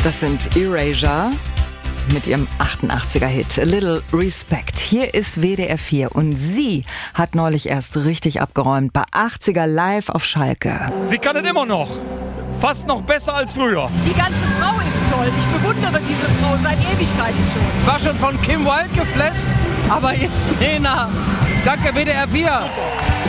Das sind Erasure mit ihrem 88er-Hit A Little Respect. Hier ist WDR 4 und sie hat neulich erst richtig abgeräumt bei 80er Live auf Schalke. Sie kann es immer noch. Fast noch besser als früher. Die ganze Frau ist toll. Ich bewundere diese Frau seit Ewigkeiten schon. Ich war schon von Kim Wilde geflasht, aber jetzt Nena. Danke WDR 4.